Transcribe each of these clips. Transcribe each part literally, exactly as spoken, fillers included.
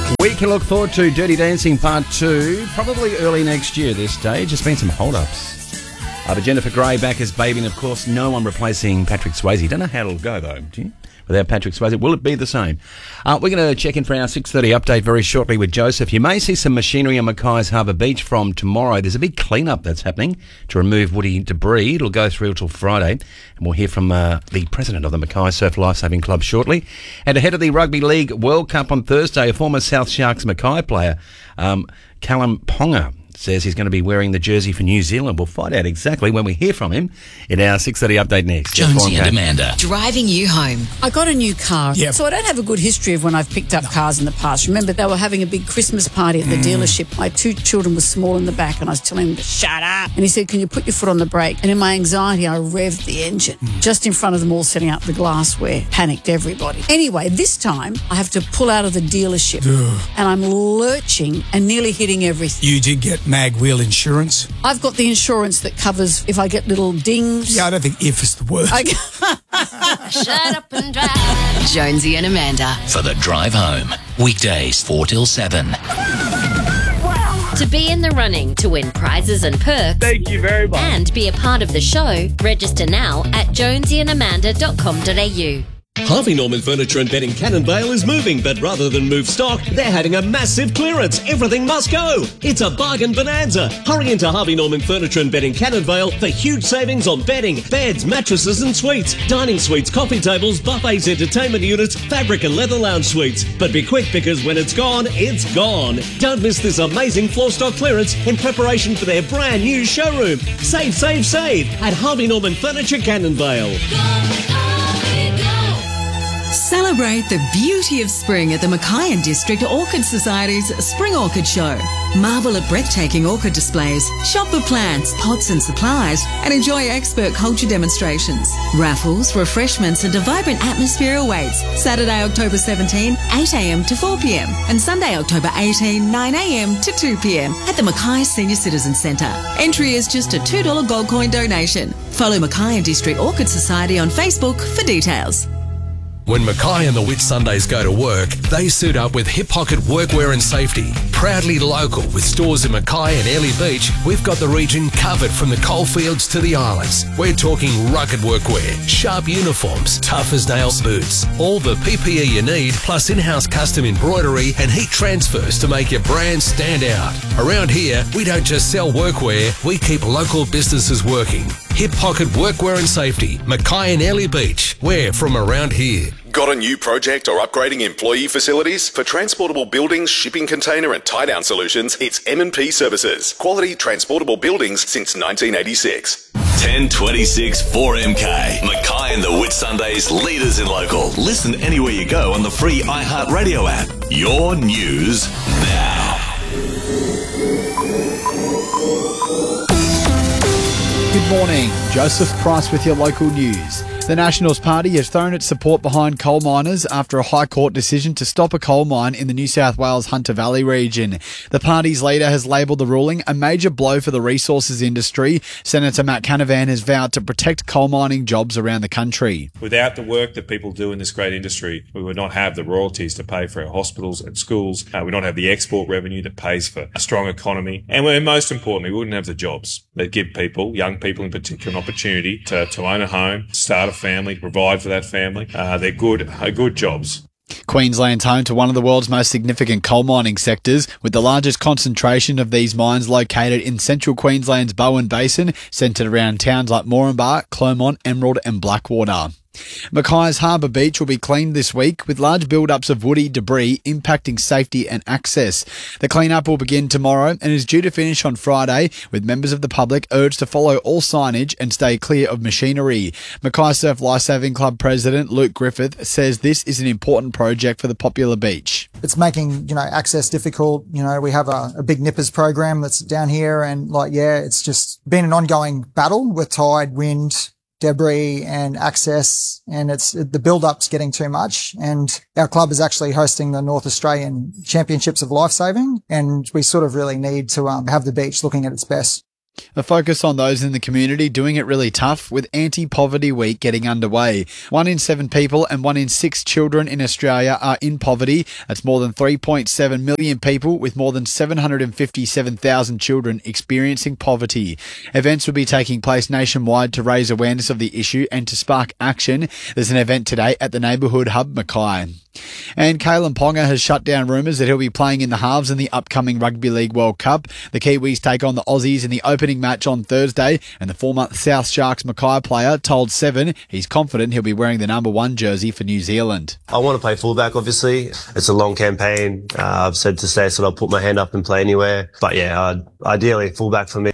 We can look forward to Dirty Dancing Part two, probably early next year this stage. There's been some hold-ups. Uh, but Jennifer Grey back as Baby, and of course no one replacing Patrick Swayze. Don't know how it'll go though, do you? Without Patrick Swayze, will it be the same? Uh, we're going to check in for our six thirty update very shortly with Joseph. You may see some machinery on Mackay's Harbour Beach from tomorrow. There's a big clean-up that's happening to remove woody debris. It'll go through till Friday, and we'll hear from uh, the president of the Mackay Surf Lifesaving Club shortly. And ahead of the Rugby League World Cup on Thursday, a former South Sharks Mackay player, um, Callum Ponga, says he's going to be wearing the jersey for New Zealand. We'll find out exactly when we hear from him in our six thirty update next. Jonesy and Amanda. Driving you home. I got a new car, yep. so I don't have a good history of when I've picked up cars in the past. Remember, they were having a big Christmas party at the mm. dealership. My two children were small in the back, and I was telling them to shut up. And he said, can you put your foot on the brake? And in my anxiety, I revved the engine mm. just in front of them all, setting up the glassware. Panicked everybody. Anyway, this time, I have to pull out of the dealership, Ugh. and I'm lurching and nearly hitting everything. You did get mag wheel insurance. Insurance? I've got the insurance that covers if I get little dings. Yeah, I don't think if is the word. I... Shut up and drive. Jonesy and Amanda. For the drive home. Weekdays four till seven. Wow. To be in the running to win prizes and perks. Thank you very much. And be a part of the show, register now at jonesy and amanda dot com dot a u. Harvey Norman Furniture and Bedding Cannonvale is moving, but rather than move stock, they're having a massive clearance. Everything must go. It's a bargain bonanza. Hurry into Harvey Norman Furniture and Bedding Cannonvale for huge savings on bedding, beds, mattresses and suites, dining suites, coffee tables, buffets, entertainment units, fabric and leather lounge suites. But be quick, because when it's gone, it's gone. Don't miss this amazing floor stock clearance in preparation for their brand new showroom. Save, save, save at Harvey Norman Furniture Cannonvale. Celebrate the beauty of spring at the Mackay and District Orchid Society's Spring Orchid Show. Marvel at breathtaking orchid displays, shop for plants, pots and supplies, and enjoy expert culture demonstrations. Raffles, refreshments and a vibrant atmosphere awaits. Saturday, October seventeenth, eight a m to four p m and Sunday, October eighteenth, nine a m to two p m at the Mackay Senior Citizen Centre. Entry is just a two dollar gold coin donation. Follow Mackay and District Orchid Society on Facebook for details. When Mackay and the Whitsundays go to work, they suit up with Hip Pocket Workwear and Safety. Proudly local with stores in Mackay and Airlie Beach, we've got the region covered from the coalfields to the islands. We're talking rugged workwear, sharp uniforms, tough as nails boots, all the P P E you need, plus in-house custom embroidery and heat transfers to make your brand stand out. Around here, we don't just sell workwear, we keep local businesses working. Hip Pocket Workwear and Safety, Mackay and Airlie Beach. We're from around here. Got a new project or upgrading employee facilities? For transportable buildings, shipping container and tie-down solutions, it's M and P Services. Quality transportable buildings since nineteen eighty-six. ten twenty-six four M K. Mackay and the Whitsundays, leaders in local. Listen anywhere you go on the free iHeartRadio app. Your news now. Good morning. Joseph Price with your local news. The Nationals Party has thrown its support behind coal miners after a High Court decision to stop a coal mine in the New South Wales Hunter Valley region. The party's leader has labelled the ruling a major blow for the resources industry. Senator Matt Canavan has vowed to protect coal mining jobs around the country. Without the work that people do in this great industry, we would not have the royalties to pay for our hospitals and schools. Uh, we would not have the export revenue that pays for a strong economy. And we're, most importantly, we wouldn't have the jobs that give people, young people in particular, an opportunity to, to own a home, start a family, provide for that family. Uh, they're good, uh, good jobs. Queensland's home to one of the world's most significant coal mining sectors, with the largest concentration of these mines located in central Queensland's Bowen Basin, centred around towns like Moranbah, Clermont, Emerald and Blackwater. Mackay's Harbour Beach will be cleaned this week, with large build-ups of woody debris impacting safety and access. The clean-up will begin tomorrow and is due to finish on Friday, with members of the public urged to follow all signage and stay clear of machinery. Mackay Surf Lifesaving Club President Luke Griffith says this is an important project for the popular beach. It's making, you know, access difficult. You know, we have a, a big nippers program that's down here, and like, yeah, it's just been an ongoing battle with tide, wind, debris and access, and it's the build-up's getting too much. And our club is actually hosting the North Australian Championships of Lifesaving, and we sort of really need to um, have the beach looking at its best. A focus on those in the community doing it really tough with Anti-Poverty Week getting underway. One in seven people and one in six children in Australia are in poverty. That's more than three point seven million people, with more than seven hundred fifty-seven thousand children experiencing poverty. Events will be taking place nationwide to raise awareness of the issue and to spark action. There's an event today at the Neighbourhood Hub Mackay. And Kalen Ponga has shut down rumours that he'll be playing in the halves in the upcoming Rugby League World Cup. The Kiwis take on the Aussies in the opening match on Thursday, and the former South Sharks Mackay player told Seven he's confident he'll be wearing the number one jersey for New Zealand. I want to play fullback, obviously. It's a long campaign. Uh, I've said to Stacey that I'll put my hand up and play anywhere. But yeah, uh, ideally fullback for me.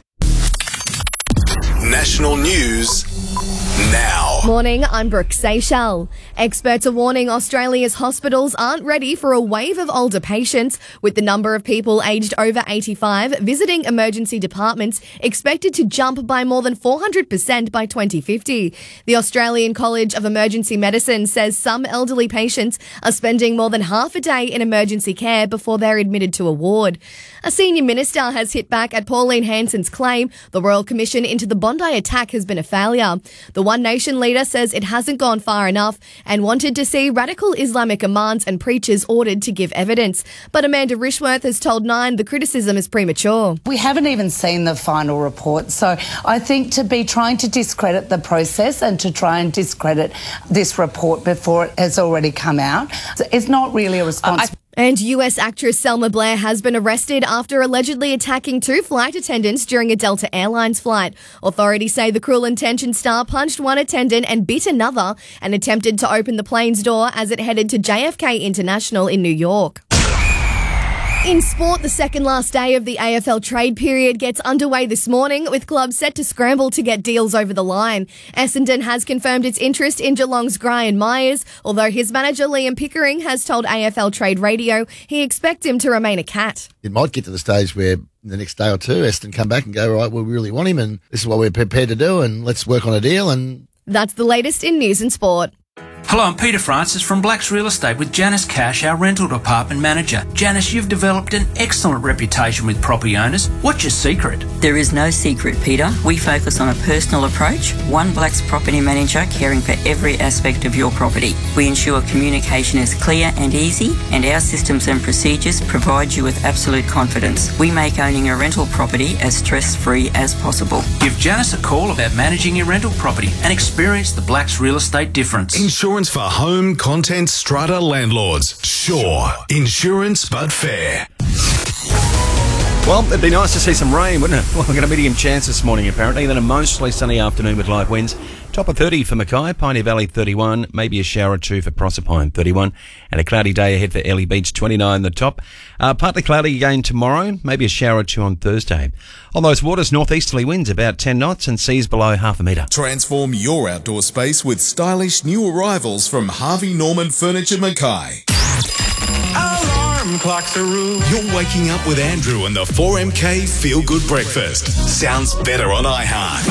National news now. Morning, I'm Brooke Seychelles. Experts are warning Australia's hospitals aren't ready for a wave of older patients, with the number of people aged over eighty-five visiting emergency departments expected to jump by more than four hundred percent by twenty fifty. The Australian College of Emergency Medicine says some elderly patients are spending more than half a day in emergency care before they're admitted to a ward. A senior minister has hit back at Pauline Hanson's claim the Royal Commission into the Bondi attack has been a failure. The One Nation leader says it hasn't gone far enough and wanted to see radical Islamic imams and preachers ordered to give evidence. But Amanda Rishworth has told Nine the criticism is premature. We haven't even seen the final report, so I think to be trying to discredit the process and to try and discredit this report before it has already come out is not really a response. Uh, I- And U S actress Selma Blair has been arrested after allegedly attacking two flight attendants during a Delta Airlines flight. Authorities say the Cruel Intentions star punched one attendant and bit another and attempted to open the plane's door as it headed to J F K International in New York. In sport, the second last day of the A F L trade period gets underway this morning, with clubs set to scramble to get deals over the line. Essendon has confirmed its interest in Geelong's Brian Myers, although his manager Liam Pickering has told A F L Trade Radio he expects him to remain a Cat. It might get to the stage where the next day or two, Essendon come back and go, right, well, we really want him and this is what we're prepared to do and let's work on a deal. And That's the latest in news and sport. Hello, I'm Peter Francis from Blacks Real Estate with Janice Cash, our rental department manager. Janice, you've developed an excellent reputation with property owners. What's your secret? There is no secret, Peter. We focus on a personal approach, one Blacks property manager caring for every aspect of your property. We ensure communication is clear and easy, and our systems and procedures provide you with absolute confidence. We make owning a rental property as stress-free as possible. Give Janice a call about managing your rental property and experience the Blacks Real Estate difference. Insurance for home, content, strata landlords. Sure. Insurance, but fair. Well, it'd be nice to see some rain, wouldn't it? Well, we've got a medium chance this morning, apparently. Then a mostly sunny afternoon with light winds. Top of thirty for Mackay, Pioneer Valley thirty-one, maybe a shower or two for Proserpine thirty-one, and a cloudy day ahead for Airlie Beach twenty-nine the top. Uh, partly cloudy again tomorrow, maybe a shower or two on Thursday. On those waters, northeasterly winds about ten knots and seas below half a metre. Transform your outdoor space with stylish new arrivals from Harvey Norman Furniture Mackay. Alarm clocks are rude. You're waking up with Andrew and the four M K Feel Good Breakfast. Sounds better on iHeart.